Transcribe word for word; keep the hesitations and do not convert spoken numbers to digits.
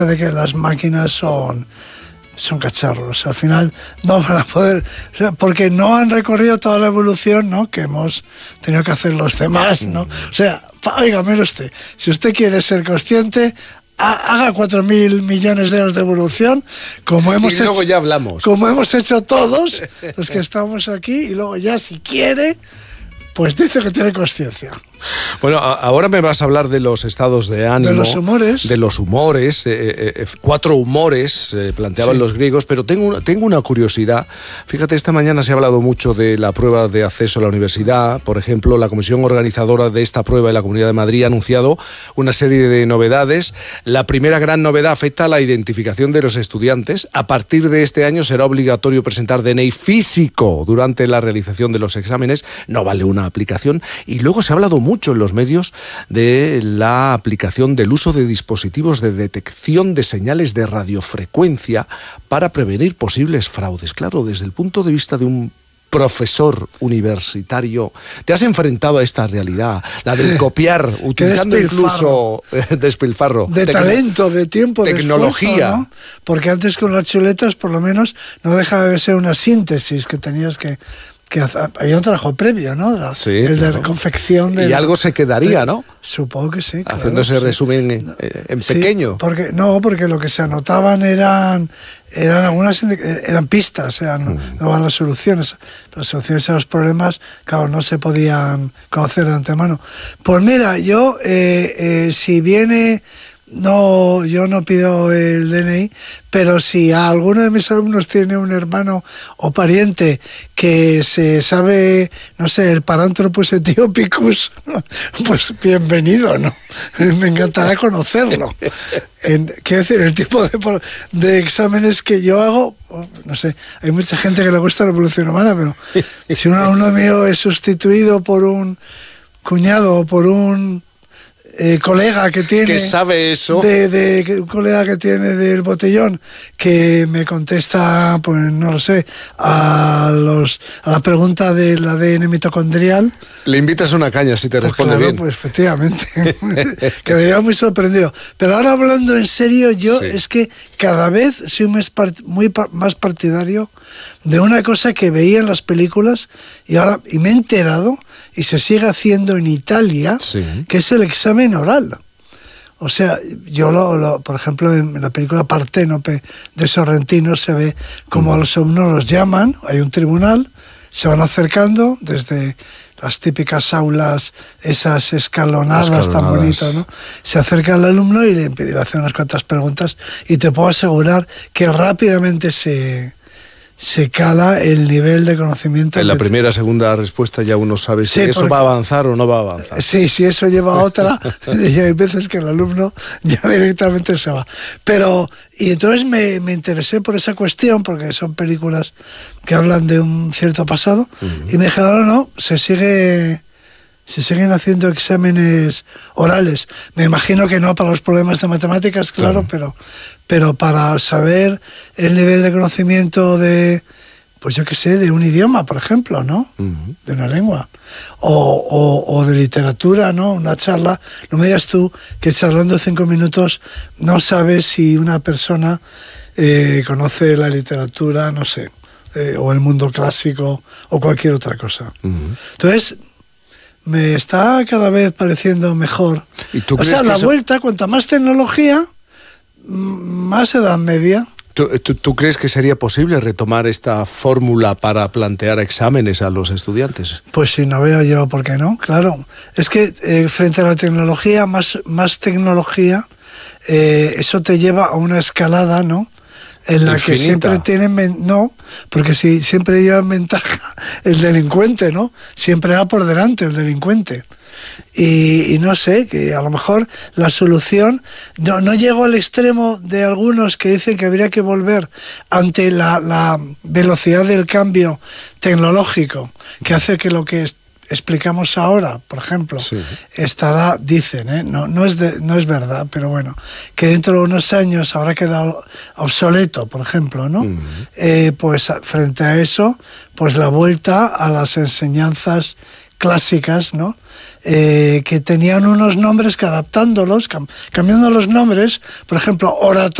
de que las máquinas son, son cacharros. Al final no van a poder, o sea, porque no han recorrido toda la evolución, ¿no?, que hemos tenido que hacer los demás, ¿no? O sea, oiga, mire usted, si usted quiere ser consciente, haga cuatro mil millones de años de evolución, como hemos y luego hecho, ya hablamos. Como hemos hecho todos los que estamos aquí, y luego ya, si quiere, pues dice que tiene conciencia. Bueno, a, ahora me vas a hablar de los estados de ánimo. De los humores. De los humores. Eh, eh, cuatro humores eh, planteaban sí. los griegos, pero tengo una, tengo una curiosidad. Fíjate, esta mañana se ha hablado mucho de la prueba de acceso a la universidad. Por ejemplo, la comisión organizadora de esta prueba de la Comunidad de Madrid ha anunciado una serie de novedades. La primera gran novedad afecta a la identificación de los estudiantes. A partir de este año será obligatorio presentar D N I físico durante la realización de los exámenes. No vale una aplicación. Y luego se ha hablado mucho mucho en los medios de la aplicación del uso de dispositivos de detección de señales de radiofrecuencia para prevenir posibles fraudes. Claro, desde el punto de vista de un profesor universitario, ¿te has enfrentado a esta realidad? La del copiar, utilizando incluso despilfarro. De tecno- talento, de tiempo, tecnología. De esfuerzo, ¿no? Porque antes con las chuletas, por lo menos, no dejaba de ser una síntesis que tenías que... que había un trabajo previo, ¿no? La, sí, el claro. de confección de... Y algo se quedaría, ¿no? Supongo que sí. Haciendo claro, ese sí. resumen en, en sí, pequeño. Porque, no, porque lo que se anotaban eran, eran algunas eran pistas, eran, mm. no eran las soluciones. Las soluciones a los problemas, claro, no se podían conocer de antemano. Pues mira, yo, eh, eh, si viene... No, yo no pido el D N I, pero si a alguno de mis alumnos tiene un hermano o pariente que se sabe, no sé, el Paranthropus ethiopicus, pues bienvenido, ¿no? Me encantará conocerlo. En, quiero decir, el tipo de, de exámenes que yo hago, no sé, hay mucha gente que le gusta la evolución humana, pero si un alumno mío es sustituido por un cuñado o por un... Eh, colega que tiene que sabe eso de, de un colega que tiene del botellón que me contesta, pues no lo sé, a los a la pregunta del A D N mitocondrial, le invitas una caña si te pues responde claro, bien. pues efectivamente quedaría muy sorprendido. Pero ahora hablando en serio, yo sí. es que cada vez soy más, part, muy pa, más partidario de una cosa que veía en las películas y ahora y me he enterado y se sigue haciendo en Italia, sí. que es el examen oral. O sea, yo, lo, lo, por ejemplo, en la película Parténope de Sorrentino se ve como mm. a los alumnos los llaman, hay un tribunal, se van acercando desde las típicas aulas, esas escalonadas, escalonadas. tan bonitas, ¿no? Se acerca al alumno y le impide hacer unas cuantas preguntas y te puedo asegurar que rápidamente se... se cala el nivel de conocimiento. En la primera o segunda respuesta ya uno sabe si sí, eso porque, va a avanzar o no va a avanzar. Sí, si eso lleva a otra, y hay veces que el alumno ya directamente se va. Pero, y entonces me, me interesé por esa cuestión, porque son películas que hablan de un cierto pasado, uh-huh. y me dijeron, no, no, se sigue... se siguen haciendo exámenes orales. Me imagino que no para los problemas de matemáticas, claro, claro. pero pero para saber el nivel de conocimiento de, pues yo qué sé, de un idioma, por ejemplo, ¿no? Uh-huh. De una lengua. O, o, o de literatura, ¿no? Una charla. No me digas tú que charlando cinco minutos no sabes si una persona eh, conoce la literatura, no sé, eh, o el mundo clásico, o cualquier otra cosa. Uh-huh. Entonces... me está cada vez pareciendo mejor. ¿Y tú o crees sea, que la eso... vuelta, cuanta más tecnología, más edad media. ¿Tú, tú, ¿Tú crees que sería posible retomar esta fórmula para plantear exámenes a los estudiantes? Pues sí, no veo yo por qué no, claro. Es que eh, frente a la tecnología, más, más tecnología, eh, eso te lleva a una escalada, ¿no? En la Infinita. Que siempre tienen... No, porque si siempre lleva ventaja el delincuente, ¿no? Siempre va por delante el delincuente. Y, y no sé, que a lo mejor la solución... No, no llego al extremo de algunos que dicen que habría que volver ante la, la velocidad del cambio tecnológico, que hace que lo que... explicamos ahora, por ejemplo, sí. estará, dicen, ¿eh? no, no, es de, no es verdad, pero bueno, que dentro de unos años habrá quedado obsoleto, por ejemplo, ¿no? Uh-huh. Eh, pues frente a eso, pues la vuelta a las enseñanzas clásicas, ¿no? eh, que tenían unos nombres que adaptándolos, cam, cambiando los nombres, por ejemplo, oratorio